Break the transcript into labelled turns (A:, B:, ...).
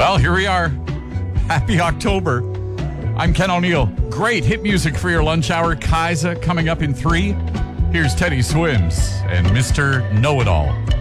A: Well, here we are. Happy October. I'm Ken O'Neill. Great hit music for your lunch hour. Kaisa coming up in 3. Here's Teddy Swims and Mr. Know-It-All.